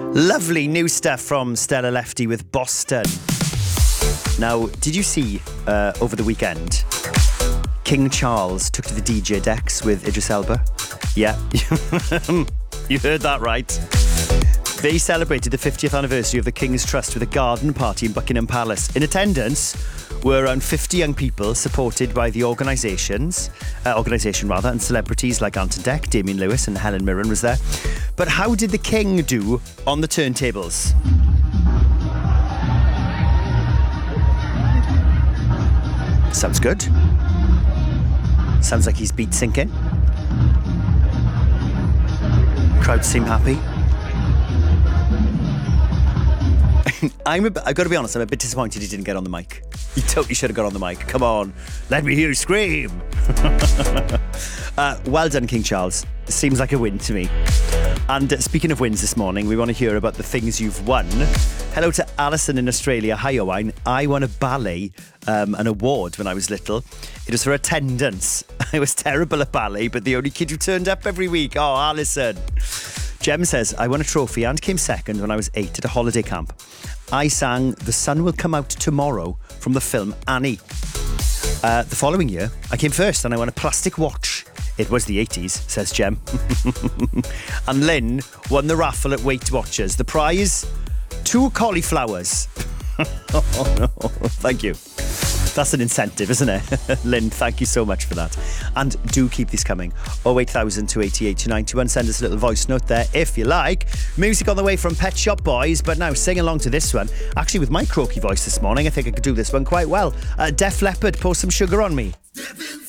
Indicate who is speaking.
Speaker 1: Lovely new stuff from Stella Lefty with Boston. Now, did you see over the weekend King Charles took to the DJ decks with Idris Elba? Yeah, you heard that right. They celebrated the 50th anniversary of the King's Trust with a garden party in Buckingham Palace. In attendance were around 50 young people supported by the organisation, and celebrities like Ant and Dec, Damien Lewis and Helen Mirren was there. But how did the King do on the turntables? Sounds good. Sounds like he's beat syncing. Crowd seem happy. I've got to be honest, I'm a bit disappointed he didn't get on the mic. He totally should have got on the mic. Come on, let me hear you scream. Well done, King Charles. Seems like a win to me. And speaking of wins this morning, we want to hear about the things you've won. Hello to Alison in Australia. Hi, Owain. I won a ballet, an award when I was little. It was for attendance. I was terrible at ballet, but the only kid who turned up every week. Oh, Alison. Jem says, I won a trophy and came second when I was 8 at a holiday camp. I sang The Sun Will Come Out Tomorrow from the film Annie. The following year, I came first and I won a plastic watch. It was the 80s, says Jem. And Lynn won the raffle at Weight Watchers. The prize, 2 cauliflowers. Oh no, thank you. That's an incentive, isn't it? Lynn, thank you so much for that. And do keep these coming. 08000 288 291. Send us a little voice note there if you like. Music on the way from Pet Shop Boys, but now sing along to this one. Actually, with my croaky voice this morning, I think I could do this one quite well. Def Leppard, Pour Some Sugar on Me.